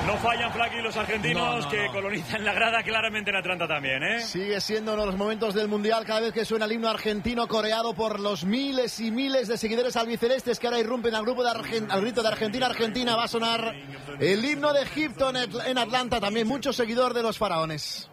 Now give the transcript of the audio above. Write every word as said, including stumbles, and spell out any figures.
No fallan, Flaky, los argentinos no, no, que no. colonizan la grada claramente en Atlanta también, ¿eh? Sigue siendo uno de los momentos del Mundial cada vez que suena el himno argentino coreado por los miles y miles de seguidores albicelestes que ahora irrumpen al grupo de Argen- al grito de Argentina, Argentina. Va a sonar el himno de Egipto en, Atl- en Atlanta, también mucho seguidor de los faraones.